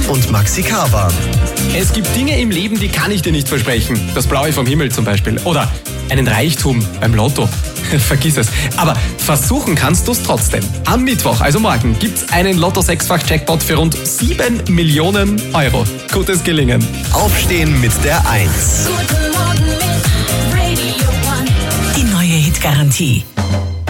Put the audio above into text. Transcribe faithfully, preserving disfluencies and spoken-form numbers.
und Maxi Kaber. Es gibt Dinge im Leben, die kann ich dir nicht versprechen. Das Blaue vom Himmel zum Beispiel. Oder einen Reichtum beim Lotto. Vergiss es. Aber versuchen kannst du es trotzdem. Am Mittwoch, also morgen, gibt's einen Lotto-Sechsfach-Jackpot für rund sieben Millionen Euro. Gutes Gelingen. Aufstehen mit der eins. Guten Morgen mit Radio One. Die neue Hitgarantie.